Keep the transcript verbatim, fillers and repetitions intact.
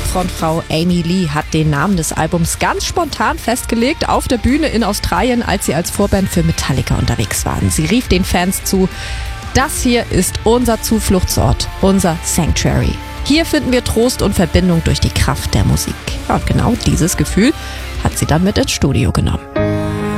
Frontfrau Amy Lee hat den Namen des Albums ganz spontan festgelegt auf der Bühne in Australien, als sie als Vorband für Metallica unterwegs waren. Sie rief den Fans zu: Das hier ist unser Zufluchtsort, unser Sanctuary. Hier finden wir Trost und Verbindung durch die Kraft der Musik. Ja, und genau dieses Gefühl hat sie dann mit ins Studio genommen.